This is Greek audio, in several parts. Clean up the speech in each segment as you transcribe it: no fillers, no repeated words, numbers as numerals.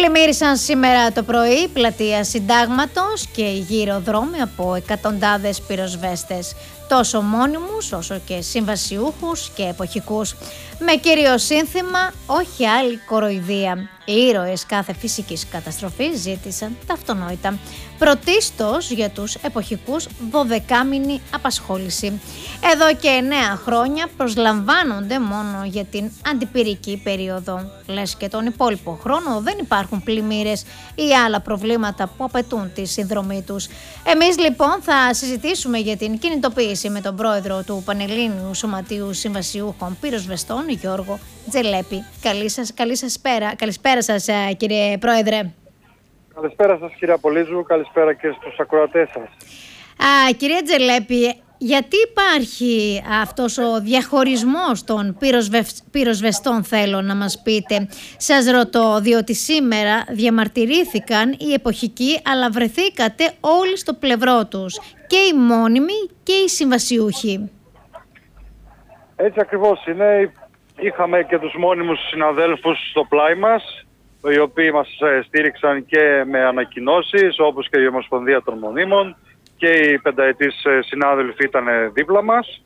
Πλημμύρισαν σήμερα το πρωί πλατεία Συντάγματος και γύρω δρόμοι από εκατοντάδες πυροσβέστες, τόσο μόνιμους όσο και συμβασιούχους και εποχικούς, με κύριο σύνθημα «Όχι άλλη κοροϊδία». Οι ήρωες κάθε φυσικής καταστροφής ζήτησαν τα αυτονόητα, πρωτίστως για τους εποχικούς 12μηνη απασχόληση. Εδώ και 9 χρόνια προσλαμβάνονται μόνο για την αντιπυρική περίοδο. Λες και τον υπόλοιπο χρόνο δεν υπάρχουν πλημμύρες ή άλλα προβλήματα που απαιτούν τη συνδρομή τους. Εμείς λοιπόν θα συζητήσουμε για την κινητοποίηση με τον πρόεδρο του Πανελλήνιου Σωματείου Συμβασιούχων Πυροσβεστών, Γιώργο Τζελέπη. Καλησπέρα σας, κύριε Πρόεδρε. Καλησπέρα σας, κύριε Απολύζου, καλησπέρα και στους ακροατές σας. Κύριε Τζελέπη, γιατί υπάρχει αυτός ο διαχωρισμός των πυροσβεστών, θέλω να μας πείτε? Σας ρωτώ, διότι σήμερα διαμαρτυρήθηκαν οι εποχικοί, αλλά βρεθήκατε όλοι στο πλευρό τους, και οι μόνιμοι και οι συμβασιούχοι. Έτσι ακριβώς είναι. Είχαμε και τους μόνιμους συναδέλφους στο πλάι μας, οι οποίοι μας στήριξαν και με ανακοινώσεις, όπως και η Ομοσπονδία των Μονίμων, και οι πενταετής συνάδελφοι ήταν δίπλα μας.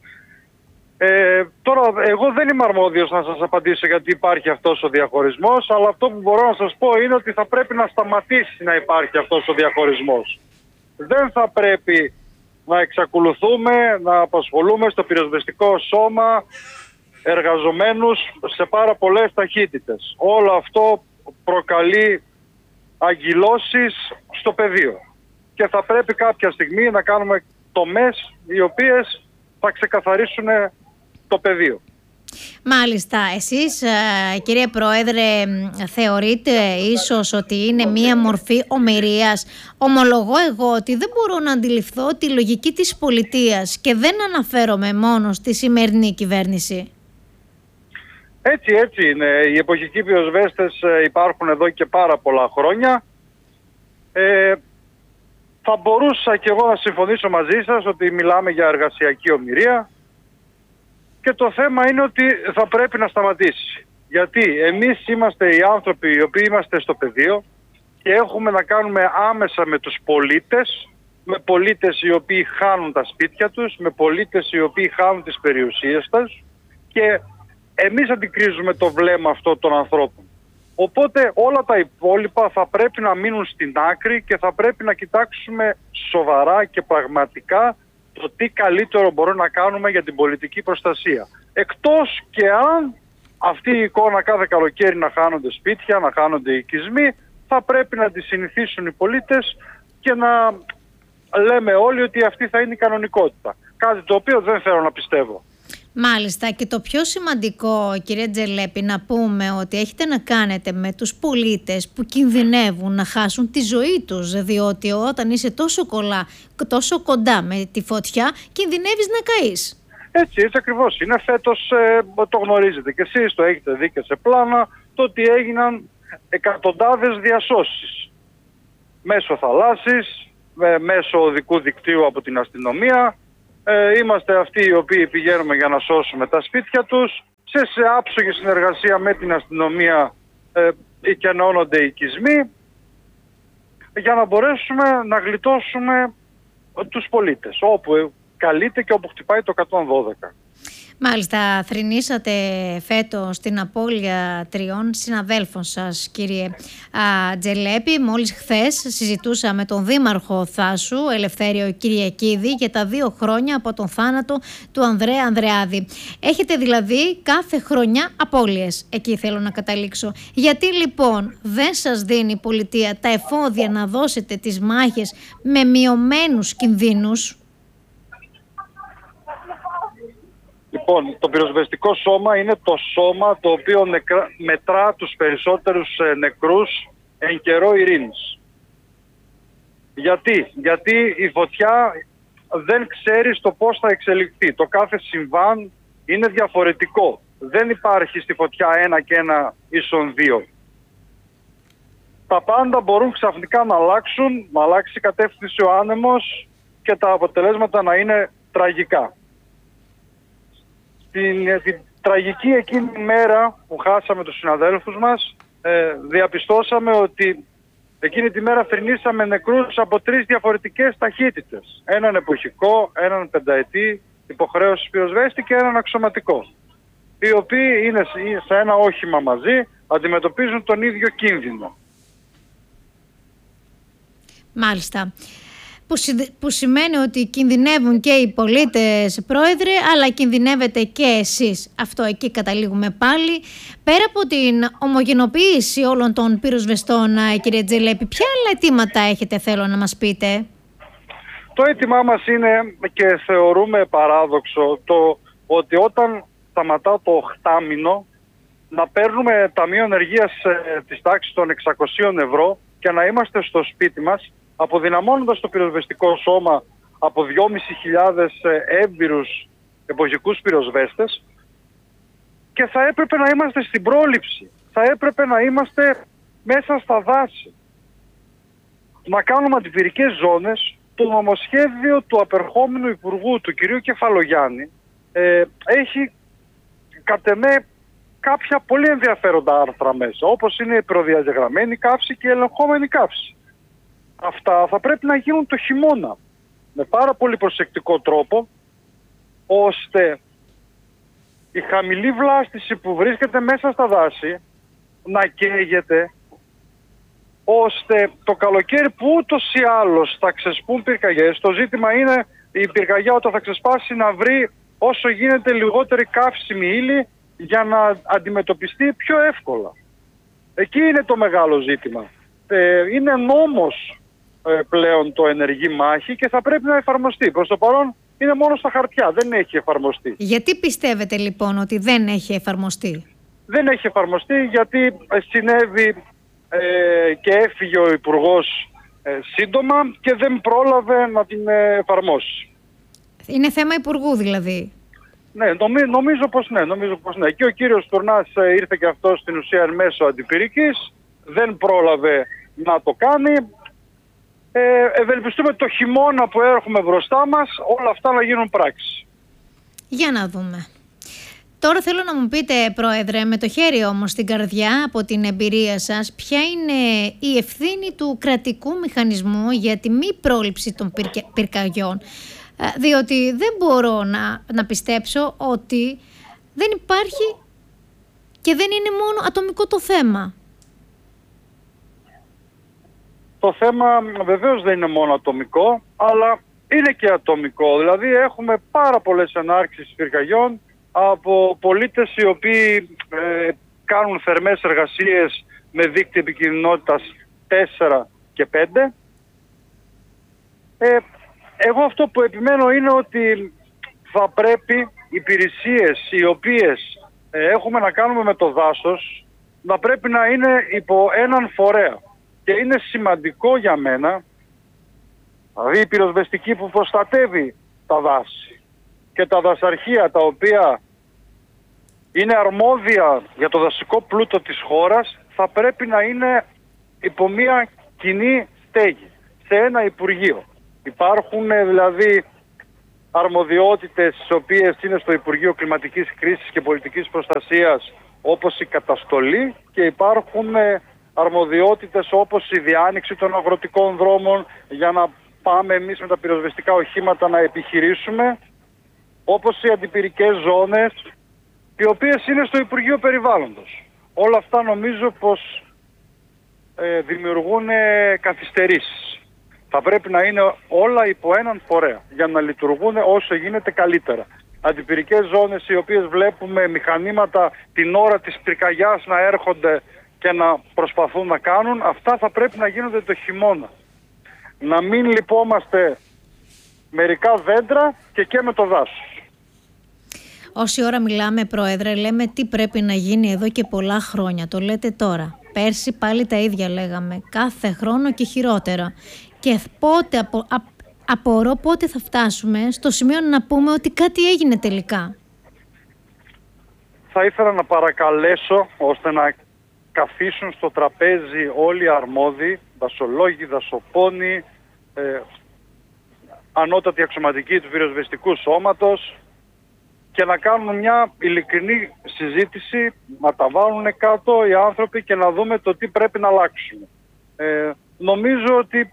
Τώρα, εγώ δεν είμαι αρμόδιος να σας απαντήσω γιατί υπάρχει αυτός ο διαχωρισμός, αλλά αυτό που μπορώ να σας πω είναι ότι θα πρέπει να σταματήσει να υπάρχει αυτός ο διαχωρισμός. Δεν θα πρέπει να εξακολουθούμε να απασχολούμε στο πυροσβεστικό σώμα εργαζομένους σε πάρα πολλές ταχύτητες. Όλο αυτό προκαλεί αγκυλώσεις στο πεδίο και θα πρέπει κάποια στιγμή να κάνουμε τομές οι οποίες θα ξεκαθαρίσουν το πεδίο. Μάλιστα, εσείς κύριε Πρόεδρε θεωρείτε ίσως ότι είναι μία μορφή ομηρίας? Ομολογώ εγώ ότι δεν μπορώ να αντιληφθώ τη λογική της πολιτείας και δεν αναφέρομαι μόνο στη σημερινή κυβέρνηση. Έτσι είναι. Οι εποχικοί πυροσβέστες υπάρχουν εδώ και πάρα πολλά χρόνια. Θα μπορούσα και εγώ να συμφωνήσω μαζί σας ότι μιλάμε για εργασιακή ομηρία και το θέμα είναι ότι θα πρέπει να σταματήσει. Γιατί εμείς είμαστε οι άνθρωποι οι οποίοι είμαστε στο πεδίο και έχουμε να κάνουμε άμεσα με τους πολίτες, με πολίτες οι οποίοι χάνουν τα σπίτια τους, με πολίτες οι οποίοι χάνουν τις περιουσίες τους και εμείς αντικρίζουμε το βλέμμα αυτό των ανθρώπων. Οπότε όλα τα υπόλοιπα θα πρέπει να μείνουν στην άκρη και θα πρέπει να κοιτάξουμε σοβαρά και πραγματικά το τι καλύτερο μπορούμε να κάνουμε για την πολιτική προστασία. Εκτός και αν αυτή η εικόνα κάθε καλοκαίρι να χάνονται σπίτια, να χάνονται οικισμοί, θα πρέπει να τη συνηθίσουν οι πολίτες και να λέμε όλοι ότι αυτή θα είναι η κανονικότητα. Κάτι το οποίο δεν θέλω να πιστεύω. Μάλιστα, και το πιο σημαντικό, κύριε Τζελέπη, να πούμε ότι έχετε να κάνετε με τους πολίτες που κινδυνεύουν να χάσουν τη ζωή τους, διότι όταν είσαι τόσο κοντά με τη φωτιά, κινδυνεύεις να καείς. Έτσι ακριβώς είναι. Φέτος το γνωρίζετε και εσείς, το έχετε δει και σε πλάνα, το ότι έγιναν εκατοντάδες διασώσεις μέσω θαλάσσης, μέσω οδικού δικτύου από την αστυνομία. Είμαστε αυτοί οι οποίοι πηγαίνουμε για να σώσουμε τα σπίτια τους, σε άψογη συνεργασία με την αστυνομία εκενώνονται οι οικισμοί για να μπορέσουμε να γλιτώσουμε τους πολίτες όπου καλείται και όπου χτυπάει το 112. Μάλιστα, θρηνήσατε φέτος την απώλεια 3 συναδέλφων σας, κύριε Τζελέπη. Μόλις χθες συζητούσα με τον Δήμαρχο Θάσου, Ελευθέριο Κυριακίδη, για τα 2 χρόνια από τον θάνατο του Ανδρέα Ανδρεάδη. Έχετε δηλαδή κάθε χρονιά απώλειες. Εκεί θέλω να καταλήξω. Γιατί λοιπόν δεν σας δίνει η πολιτεία τα εφόδια να δώσετε τις μάχες με μειωμένους κινδύνους? Λοιπόν, το πυροσβεστικό σώμα είναι το σώμα το οποίο μετρά τους περισσότερους νεκρούς εν καιρό ειρήνης. Γιατί η φωτιά δεν ξέρει το πώς θα εξελιχθεί. Το κάθε συμβάν είναι διαφορετικό. Δεν υπάρχει στη φωτιά 1 και 1 ίσον 2. Τα πάντα μπορούν ξαφνικά να αλλάξουν, να αλλάξει κατεύθυνση ο άνεμος και τα αποτελέσματα να είναι τραγικά. Την τραγική εκείνη μέρα που χάσαμε τους συναδέλφους μας, διαπιστώσαμε ότι εκείνη τη μέρα θρηνήσαμε νεκρούς από 3 διαφορετικές ταχύτητες. Έναν εποχικό, έναν πενταετή υποχρέωσης πυροσβέστη και έναν αξιωματικό. Οι οποίοι είναι σε ένα όχημα μαζί, αντιμετωπίζουν τον ίδιο κίνδυνο. Μάλιστα. Που σημαίνει ότι κινδυνεύουν και οι πολίτες, πρόεδρε, αλλά κινδυνεύετε και εσείς. Αυτό εκεί καταλήγουμε πάλι. Πέρα από την ομογενοποίηση όλων των πυροσβεστών, κύριε Τζελέπη, ποια άλλα αιτήματα έχετε, θέλω να μας πείτε? Το αίτημά μας είναι, και θεωρούμε παράδοξο, το ότι όταν σταματά το 8μηνο να παίρνουμε ταμείο ενεργείας της τάξης των 600 ευρώ και να είμαστε στο σπίτι μας, αποδυναμώνοντας το πυροσβεστικό σώμα από 2.500 έμπειρους εποχικούς πυροσβέστες, και θα έπρεπε να είμαστε στην πρόληψη. Θα έπρεπε να είμαστε μέσα στα δάση. Να κάνουμε αντιπυρικές ζώνες. Το νομοσχέδιο του απερχόμενου Υπουργού, του κυρίου Κεφαλογιάννη, έχει κατ' εμέ κάποια πολύ ενδιαφέροντα άρθρα μέσα, όπως είναι η προδιαγεγραμμένη καύση και η ελεγχόμενη καύση. Αυτά θα πρέπει να γίνουν το χειμώνα με πάρα πολύ προσεκτικό τρόπο, ώστε η χαμηλή βλάστηση που βρίσκεται μέσα στα δάση να καίγεται, ώστε το καλοκαίρι που ούτως ή άλλως θα ξεσπούν πυρκαγιές, το ζήτημα είναι η πυρκαγιά όταν θα ξεσπάσει να βρει όσο γίνεται λιγότερη καύσιμη ύλη για να αντιμετωπιστεί πιο εύκολα. Εκεί είναι το μεγάλο ζήτημα. Είναι νόμος πλέον το ενεργή μάχη και θα πρέπει να εφαρμοστεί. Προς το παρόν είναι μόνο στα χαρτιά, δεν έχει εφαρμοστεί. Γιατί πιστεύετε λοιπόν ότι δεν έχει εφαρμοστεί? Δεν έχει εφαρμοστεί γιατί συνέβη και έφυγε ο Υπουργός σύντομα και δεν πρόλαβε να την εφαρμόσει. Είναι θέμα Υπουργού δηλαδή? Ναι, νομίζω πως ναι. Και ο κύριος Τουρνάς ήρθε και αυτός στην ουσία εν μέσω αντιπυρικής, δεν πρόλαβε να το κάνει. Ευελπιστούμε το χειμώνα που έχουμε μπροστά μας όλα αυτά να γίνουν πράξη. Για να δούμε. Τώρα θέλω να μου πείτε, Πρόεδρε, με το χέρι όμως στην καρδιά, από την εμπειρία σας, ποια είναι η ευθύνη του κρατικού μηχανισμού για τη μη πρόληψη των πυρκαγιών? Διότι δεν μπορώ να πιστέψω ότι δεν υπάρχει και δεν είναι μόνο ατομικό το θέμα. Το θέμα βεβαίως δεν είναι μόνο ατομικό, αλλά είναι και ατομικό. Δηλαδή έχουμε πάρα πολλές ενάρξεις πυρκαγιών από πολίτες οι οποίοι κάνουν θερμές εργασίες με δίκτυο επικινδυνότητας 4 και 5. Εγώ αυτό που επιμένω είναι ότι θα πρέπει οι υπηρεσίες οι οποίες έχουμε να κάνουμε με το δάσος να πρέπει να είναι υπό έναν φορέα. Και είναι σημαντικό για μένα, δηλαδή η πυροσβεστική που προστατεύει τα δάση και τα δασαρχεία τα οποία είναι αρμόδια για το δασικό πλούτο της χώρας, θα πρέπει να είναι υπό μια κοινή στέγη, σε ένα Υπουργείο. Υπάρχουν δηλαδή αρμοδιότητες οι οποίες είναι στο Υπουργείο Κλιματικής Κρίσης και Πολιτικής Προστασίας, όπως η καταστολή, και υπάρχουν αρμοδιότητες όπως η διάνοιξη των αγροτικών δρόμων για να πάμε εμείς με τα πυροσβεστικά οχήματα να επιχειρήσουμε, όπως οι αντιπυρικές ζώνες, οι οποίες είναι στο Υπουργείο Περιβάλλοντος. Όλα αυτά νομίζω πως δημιουργούν καθυστερήσεις. Θα πρέπει να είναι όλα υπό έναν φορέα για να λειτουργούν όσο γίνεται καλύτερα. Αντιπυρικές ζώνες οι οποίες βλέπουμε μηχανήματα την ώρα της πυρκαγιάς να έρχονται και να προσπαθούν να κάνουν, αυτά θα πρέπει να γίνονται το χειμώνα. Να μην λυπόμαστε μερικά δέντρα και με το δάσος. Όση ώρα μιλάμε, Πρόεδρε, λέμε τι πρέπει να γίνει εδώ και πολλά χρόνια. Το λέτε τώρα. Πέρσι πάλι τα ίδια λέγαμε. Κάθε χρόνο και χειρότερα. Και πότε, απορώ πότε θα φτάσουμε στο σημείο να πούμε ότι κάτι έγινε τελικά. Θα ήθελα να παρακαλέσω ώστε να καθίσουν στο τραπέζι όλοι οι αρμόδιοι, δασολόγοι, δασοπόνοι, ανώτατοι αξιωματικοί του πυροσβεστικού σώματος και να κάνουν μια ειλικρινή συζήτηση, να τα βάλουν κάτω οι άνθρωποι και να δούμε το τι πρέπει να αλλάξουμε. Νομίζω ότι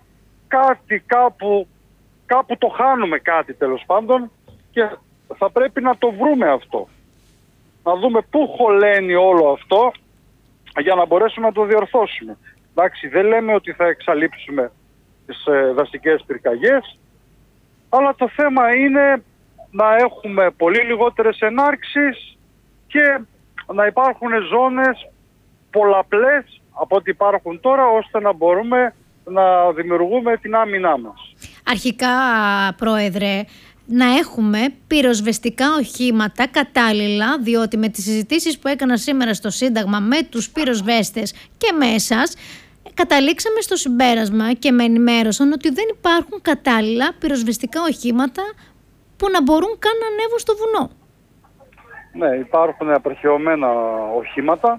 κάπου το χάνουμε κάτι τέλος πάντων και θα πρέπει να το βρούμε αυτό. Να δούμε πού χωλαίνει όλο αυτό για να μπορέσουμε να το διορθώσουμε. Εντάξει, δεν λέμε ότι θα εξαλείψουμε τις δασικές πυρκαγιές, αλλά το θέμα είναι να έχουμε πολύ λιγότερες ενάρξεις και να υπάρχουν ζώνες πολλαπλές από ό,τι υπάρχουν τώρα, ώστε να μπορούμε να δημιουργούμε την άμυνά μας. Αρχικά, Πρόεδρε, να έχουμε πυροσβεστικά οχήματα κατάλληλα, διότι με τις συζητήσεις που έκανα σήμερα στο Σύνταγμα με τους πυροσβέστες και με εσάς, καταλήξαμε στο συμπέρασμα και με ενημέρωσαν ότι δεν υπάρχουν κατάλληλα πυροσβεστικά οχήματα που να μπορούν καν να ανέβουν στο βουνό. Ναι, υπάρχουν απερχαιωμένα οχήματα.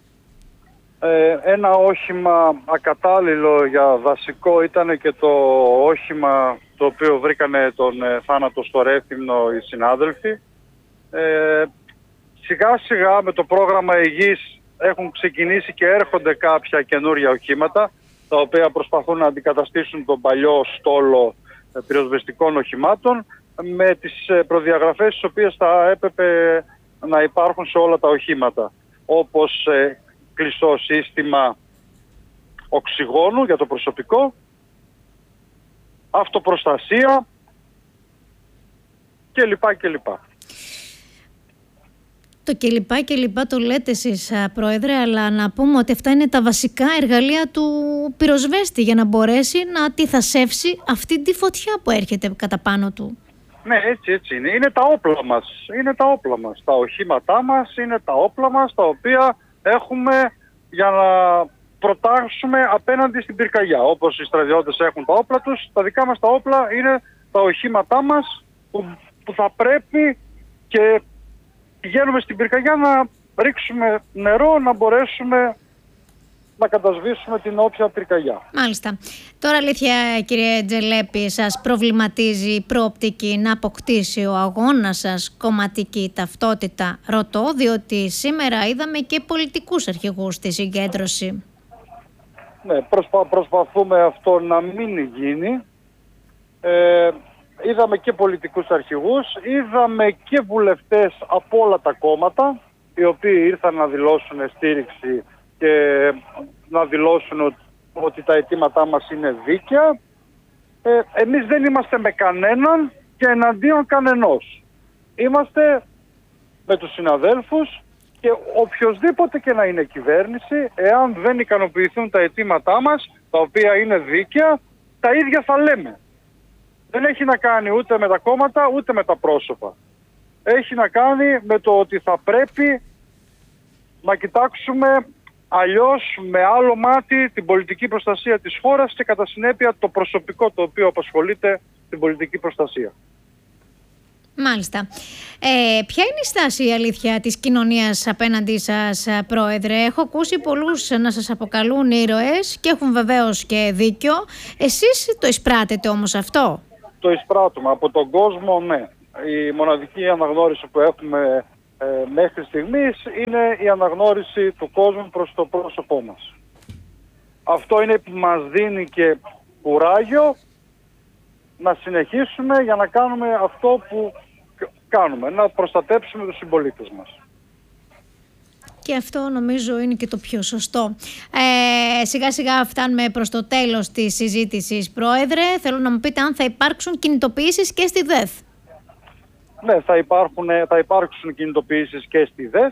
Ένα όχημα ακατάλληλο για δασικό ήταν και το όχημα το οποίο βρήκανε τον θάνατο στο Ρέθυμνο οι συνάδελφοι. Σιγά σιγά με το πρόγραμμα υγιής έχουν ξεκινήσει και έρχονται κάποια καινούρια οχήματα, τα οποία προσπαθούν να αντικαταστήσουν τον παλιό στόλο πυροσβεστικών οχημάτων με τις προδιαγραφές τις οποίες θα έπρεπε να υπάρχουν σε όλα τα οχήματα, όπως κλειστό σύστημα οξυγόνου για το προσωπικό, αυτοπροστασία κλπ. Το κλπ το λέτε εσείς, Πρόεδρε, αλλά να πούμε ότι αυτά είναι τα βασικά εργαλεία του πυροσβέστη για να μπορέσει να αντιθασεύσει αυτή τη φωτιά που έρχεται κατά πάνω του. Ναι, έτσι είναι. Είναι τα όπλα μας. Τα οχήματά μας είναι τα όπλα μας, τα οποία έχουμε για να προτάξουμε απέναντι στην πυρκαγιά. Όπως οι στρατιώτες έχουν τα όπλα τους, τα δικά μας τα όπλα είναι τα οχήματά μας που θα πρέπει και πηγαίνουμε στην πυρκαγιά να ρίξουμε νερό, να μπορέσουμε να κατασβήσουμε την όποια πυρκαγιά. Μάλιστα. Τώρα, αλήθεια, κύριε Τζελέπη, σας προβληματίζει η προοπτική να αποκτήσει ο αγώνας σας κομματική ταυτότητα? Ρωτώ, διότι σήμερα είδαμε και πολιτικούς αρχηγούς στη συγκέντρωση. Ναι, προσπαθούμε αυτό να μην γίνει. Είδαμε και πολιτικούς αρχηγούς, είδαμε και βουλευτές από όλα τα κόμματα, οι οποίοι ήρθαν να δηλώσουν στήριξη και να δηλώσουν ότι τα αιτήματά μας είναι δίκαια. Εμείς δεν είμαστε με κανέναν και εναντίον κανενός. Είμαστε με τους συναδέλφους και οποιοσδήποτε και να είναι κυβέρνηση, εάν δεν ικανοποιηθούν τα αιτήματά μας, τα οποία είναι δίκαια, τα ίδια θα λέμε. Δεν έχει να κάνει ούτε με τα κόμματα ούτε με τα πρόσωπα. Έχει να κάνει με το ότι θα πρέπει να κοιτάξουμε αλλιώς με άλλο μάτι την πολιτική προστασία της χώρας και κατά συνέπεια το προσωπικό το οποίο απασχολείται την πολιτική προστασία. Μάλιστα. Ποια είναι η στάση, η αλήθεια, της κοινωνίας απέναντί σας, Πρόεδρε? Έχω ακούσει πολλούς να σας αποκαλούν ήρωες και έχουν βεβαίως και δίκιο. Εσείς το εισπράτετε όμως αυτό? Το εισπράττουμε. Από τον κόσμο, ναι. Η μοναδική αναγνώριση που έχουμε μέχρι στιγμής είναι η αναγνώριση του κόσμου προς το πρόσωπό μας. Αυτό είναι που μας δίνει και κουράγιο να συνεχίσουμε για να κάνουμε αυτό που κάνουμε, να προστατέψουμε τους συμπολίτες μας. Και αυτό νομίζω είναι και το πιο σωστό. Σιγά σιγά φτάνουμε προς το τέλος της συζήτησης, Πρόεδρε. Θέλω να μου πείτε αν θα υπάρξουν κινητοποιήσεις και στη ΔΕΘ. Ναι, θα υπάρξουν κινητοποιήσεις και στη ΔΕΘ.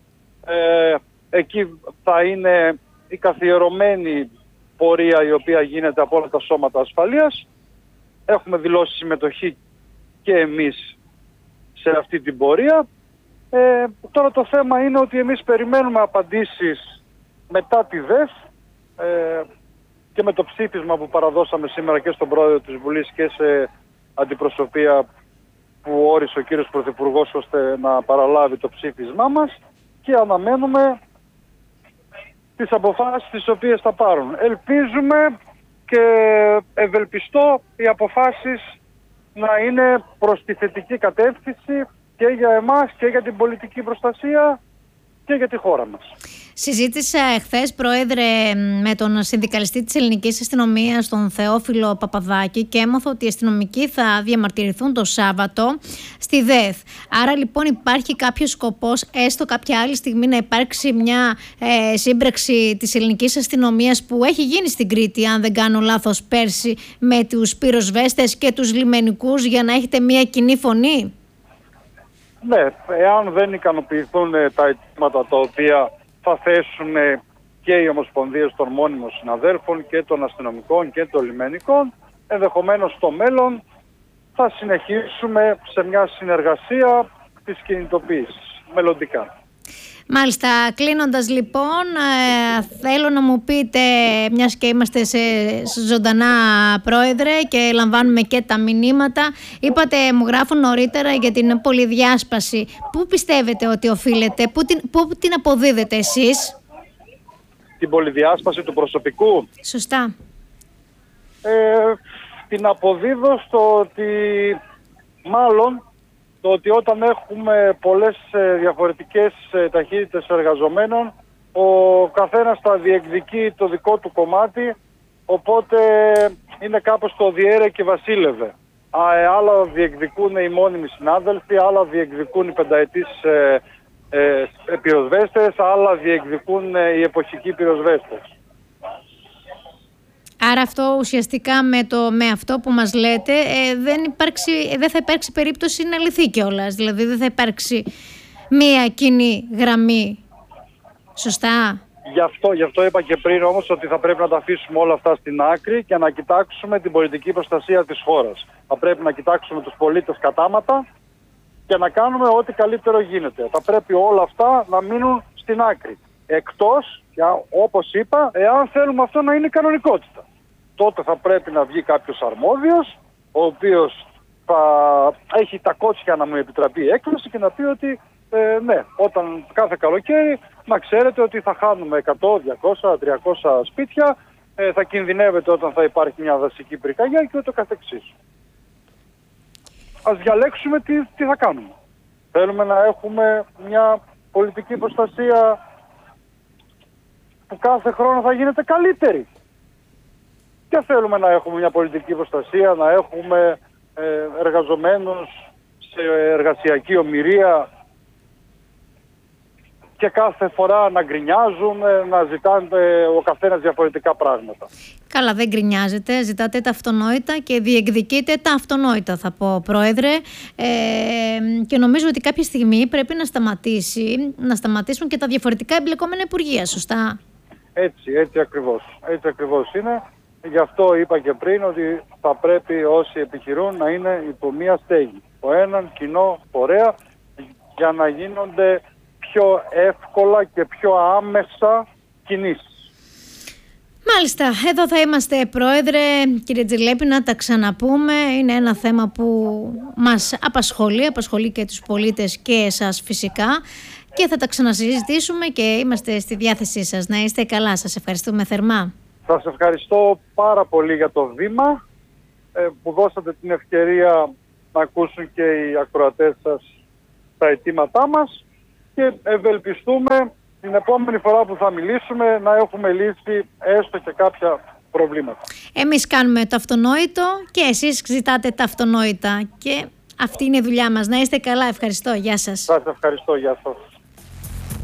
Εκεί θα είναι η καθιερωμένη πορεία η οποία γίνεται από όλα τα σώματα ασφαλείας. Έχουμε δηλώσει συμμετοχή και εμείς σε αυτή την πορεία. Τώρα το θέμα είναι ότι εμείς περιμένουμε απαντήσεις μετά τη ΔΕΘ και με το ψήφισμα που παραδώσαμε σήμερα και στον Πρόεδρο της Βουλής και σε αντιπροσωπεία που όρισε ο κύριος Πρωθυπουργός ώστε να παραλάβει το ψήφισμά μας, και αναμένουμε τις αποφάσεις τις οποίες θα πάρουν. Ελπίζουμε και ευελπιστώ οι αποφάσεις να είναι προς τη θετική κατεύθυνση και για εμάς και για την πολιτική προστασία και για τη χώρα μας. Συζήτησα χθες, Πρόεδρε, με τον συνδικαλιστή της Ελληνικής Αστυνομίας, τον Θεόφιλο Παπαδάκη, και έμαθα ότι οι αστυνομικοί θα διαμαρτυρηθούν το Σάββατο στη ΔΕΘ. Άρα λοιπόν υπάρχει κάποιος σκοπός, έστω κάποια άλλη στιγμή, να υπάρξει μια σύμπραξη της Ελληνικής Αστυνομίας που έχει γίνει στην Κρήτη, αν δεν κάνω λάθος, πέρσι, με τους πυροσβέστες και τους λιμενικούς, για να έχετε μια κοινή φωνή? Ναι, εάν δεν ικανοποιηθούν τα αιτήματα τα οποία θα θέσουν και οι ομοσπονδίες των μόνιμων συναδέλφων και των αστυνομικών και των λιμενικών, ενδεχομένως στο μέλλον θα συνεχίσουμε σε μια συνεργασία της κινητοποίησης μελλοντικά. Μάλιστα, κλείνοντας λοιπόν, θέλω να μου πείτε, μιας και είμαστε σε ζωντανά, Πρόεδρε, και λαμβάνουμε και τα μηνύματα, είπατε, μου γράφουν νωρίτερα για την πολυδιάσπαση. Πού πιστεύετε ότι οφείλεται, πού την αποδίδετε εσείς? Την πολυδιάσπαση του προσωπικού. Σωστά. Την αποδίδω στο ότι μάλλον το ότι όταν έχουμε πολλές διαφορετικές ταχύτητες εργαζομένων, ο καθένας θα διεκδικεί το δικό του κομμάτι, οπότε είναι κάπως το διέρε και βασίλευε. Άλλα διεκδικούν οι μόνιμοι συνάδελφοι, άλλα διεκδικούν οι πενταετής πυροσβέστες, άλλα διεκδικούν οι εποχικοί πυροσβέστες. Άρα αυτό ουσιαστικά με αυτό που μας λέτε δεν θα υπάρξει περίπτωση να λυθεί κιόλας. Δηλαδή δεν θα υπάρξει μία κοινή γραμμή. Σωστά? Γι' αυτό είπα και πριν όμως ότι θα πρέπει να τα αφήσουμε όλα αυτά στην άκρη και να κοιτάξουμε την πολιτική προστασία της χώρας. Θα πρέπει να κοιτάξουμε τους πολίτες κατάματα και να κάνουμε ό,τι καλύτερο γίνεται. Θα πρέπει όλα αυτά να μείνουν στην άκρη. Εκτός, όπως είπα, εάν θέλουμε αυτό να είναι η κανονικότητα. Τότε θα πρέπει να βγει κάποιος αρμόδιος, ο οποίος θα έχει τα κότσια, να μου επιτραπεί η έκφραση, και να πει ότι ναι, όταν κάθε καλοκαίρι να ξέρετε ότι θα χάνουμε 100, 200, 300 σπίτια, θα κινδυνεύετε όταν θα υπάρχει μια δασική πυρκαγιά και ούτω καθεξής. Ας διαλέξουμε τι θα κάνουμε. Θέλουμε να έχουμε μια πολιτική προστασία που κάθε χρόνο θα γίνεται καλύτερη. Και θέλουμε να έχουμε μια πολιτική προστασία, να έχουμε εργαζομένους σε εργασιακή ομηρία και κάθε φορά να γκρινιάζουν, να ζητάνε ο καθένας διαφορετικά πράγματα. Καλά, δεν γκρινιάζετε, ζητάτε τα αυτονόητα και διεκδικείτε τα αυτονόητα, θα πω, Πρόεδρε, και νομίζω ότι κάποια στιγμή πρέπει να σταματήσουν και τα διαφορετικά εμπλεκόμενα υπουργεία, σωστά? Έτσι ακριβώς είναι. Γι' αυτό είπα και πριν ότι θα πρέπει όσοι επιχειρούν να είναι υπό μία στέγη, ο έναν κοινό φορέα, για να γίνονται πιο εύκολα και πιο άμεσα κινήσεις. Μάλιστα, εδώ θα είμαστε, Πρόεδρε. Κύριε Τζιλέπη, να τα ξαναπούμε. Είναι ένα θέμα που μας απασχολεί και τους πολίτες και εσάς φυσικά, και θα τα ξανασυζητήσουμε και είμαστε στη διάθεσή σας. Να είστε καλά, σας ευχαριστούμε θερμά. Σας ευχαριστώ πάρα πολύ για το βήμα που δώσατε την ευκαιρία να ακούσουν και οι ακροατές σας τα αιτήματά μας, και ευελπιστούμε την επόμενη φορά που θα μιλήσουμε να έχουμε λύσει έστω και κάποια προβλήματα. Εμείς κάνουμε το αυτονόητο και εσείς ζητάτε τα αυτονόητα, και αυτή είναι η δουλειά μας. Να είστε καλά, ευχαριστώ, γεια σας. Σας ευχαριστώ, γεια σας.